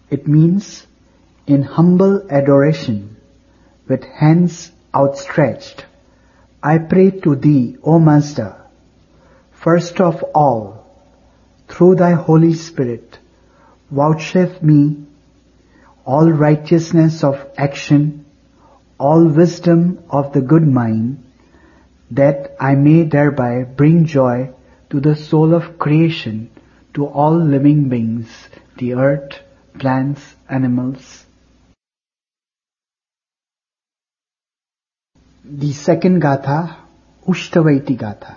It means in humble adoration, with hands outstretched, I pray to Thee, O Master, first of all, through Thy Holy Spirit, vouchsafe me all righteousness of action, all wisdom of the good mind, that I may thereby bring joy to the soul of creation, to all living beings, the earth, plants, animals. The second Gatha, Ushtavaiti Gatha.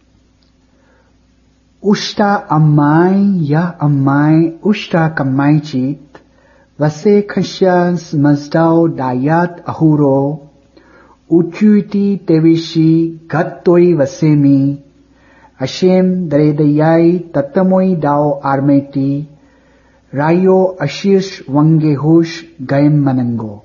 Ushta ammai ya ammai ushta kammai chit, vase khashyas mazdao dayat ahuro, uchuiti tevishi gattoi vasemi, ashem daredayai tatamoi dao armeti, rayo ashish vangehush gayam manango.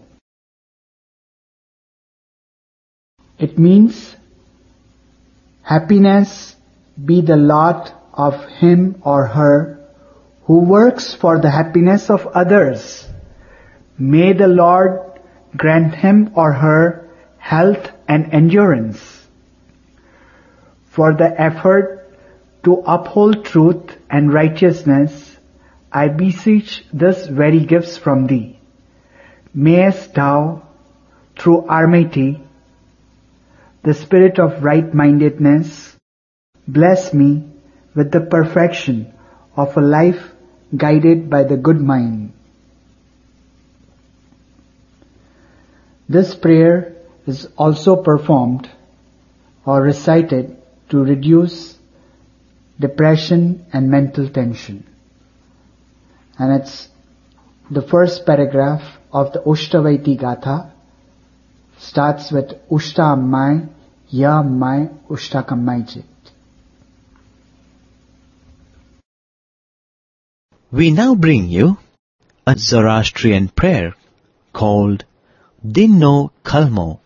It means, happiness be the lot of him or her who works for the happiness of others. May the Lord grant him or her health and endurance. For the effort to uphold truth and righteousness, I beseech this very gifts from Thee. Mayest Thou, through Armati, the spirit of right-mindedness, bless me with the perfection of a life guided by the good mind. This prayer is also performed or recited to reduce depression and mental tension. And it's the first paragraph of the Ushtavaiti Gatha, starts with Ushta ammai ya ammai ushta kammai chit. We now bring you a Zoroastrian prayer called Din no Kalmo.